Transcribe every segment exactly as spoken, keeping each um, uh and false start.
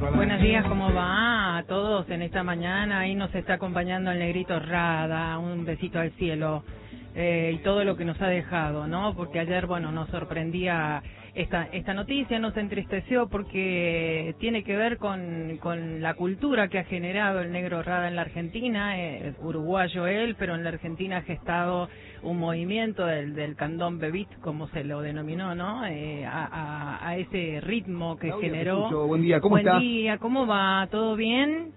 Buenos días, ¿cómo va a todos en esta mañana? Ahí nos está acompañando el Negrito Rada, un besito al cielo, eh, y todo lo que nos ha dejado, ¿no? Porque ayer, bueno, nos sorprendía esta esta noticia, nos entristeció porque tiene que ver con, con la cultura que ha generado el Negro Rada en la Argentina, eh, uruguayo él, pero en la Argentina ha gestado un movimiento del, del candombe beat, como se lo denominó, ¿no? Eh, a, a, a ese ritmo que Claudia, generó. Buen día, ¿cómo Buen estás? Buen día, ¿cómo va? ¿Todo bien?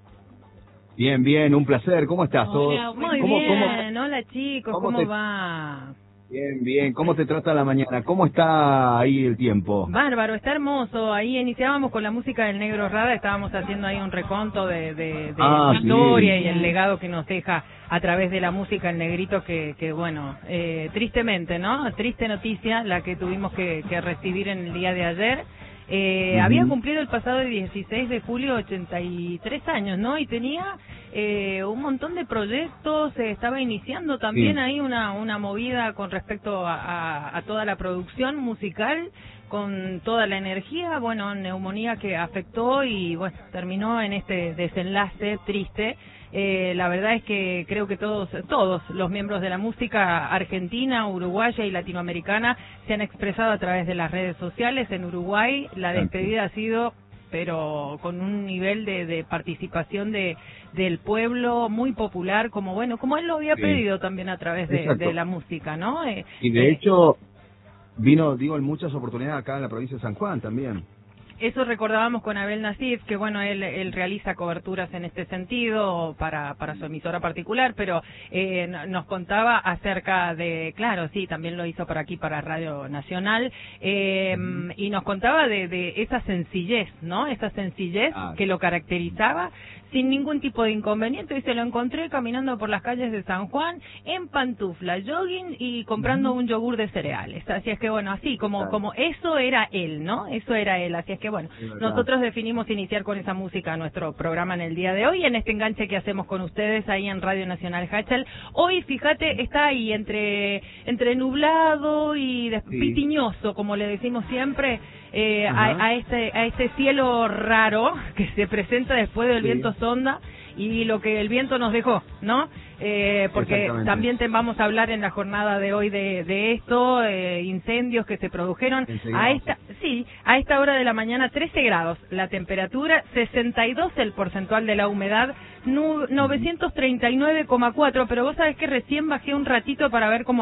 Bien, bien, un placer. ¿Cómo estás? Hola, muy ¿Cómo, bien. cómo, Hola, chicos, cómo ¿cómo te... va? Bien, bien. ¿Cómo te trata la mañana? ¿Cómo está ahí el tiempo? Bárbaro, está hermoso. Ahí iniciábamos con la música del Negro Rada, estábamos haciendo ahí un reconto de, de, de ah, la historia sí. y el legado que nos deja a través de la música el Negrito, que, que bueno, eh, tristemente, ¿no? Triste noticia la que tuvimos que, que recibir en el día de ayer. Eh, uh-huh. Había cumplido el pasado dieciséis de julio ochenta y tres años, ¿no? Y tenía eh, un montón de proyectos, eh, estaba iniciando también sí. ahí una, una movida con respecto a, a, a toda la producción musical, con toda la energía, bueno, neumonía que afectó y bueno, terminó en este desenlace triste. Eh, la verdad es que creo que todos todos los miembros de la música argentina, uruguaya y latinoamericana se han expresado a través de las redes sociales. En Uruguay la despedida ha sido, pero con un nivel de, de participación de del pueblo muy popular, como bueno, como él lo había sí. pedido también a través de, de la música, ¿no? Eh, y de eh, hecho vino, digo, en muchas oportunidades acá en la provincia de San Juan también. Eso recordábamos con Abel Nasif, que bueno, él, él realiza coberturas en este sentido para, para su emisora particular, pero eh, nos contaba acerca de, claro, sí, también lo hizo por aquí para Radio Nacional, eh, uh-huh. y nos contaba de, de esa sencillez, ¿no? Esa sencillez ah. que lo caracterizaba sin ningún tipo de inconveniente, y se lo encontré caminando por las calles de San Juan en pantufla, jogging y comprando uh-huh. un yogur de cereales. Así es que bueno, así como, como eso era él, ¿no? Eso era él, así es que bueno, nosotros definimos iniciar con esa música nuestro programa en el día de hoy, en este enganche que hacemos con ustedes ahí en Radio Nacional Hachal. Hoy, fíjate, está ahí entre entre nublado y sí. pitiñoso, como le decimos siempre, eh, a, a este a este cielo raro que se presenta después del sí. viento sonda y lo que el viento nos dejó, ¿no? Eh, porque también te vamos a hablar en la jornada de hoy de, de esto, eh, incendios que se produjeron a esta, sí, a esta hora de la mañana, trece grados la temperatura, sesenta y dos el porcentual de la humedad, novecientos treinta y nueve coma cuatro, pero vos sabés que recién bajé un ratito para ver cómo